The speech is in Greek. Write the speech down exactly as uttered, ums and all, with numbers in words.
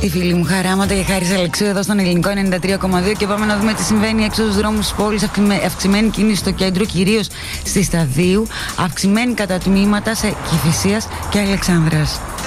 Η φίλη μου χαράματα για Χάρης Αλεξίου εδώ στον Ελληνικό ενενήντα τρία κόμμα δύο και πάμε να δούμε τι συμβαίνει έξω στους δρόμους της πόλης. Αυξημένη κίνηση στο κέντρο, κυρίως στη Σταδίου, αυξημένη κατά τμήματα σε Κηφισίας και Αλεξάνδρας.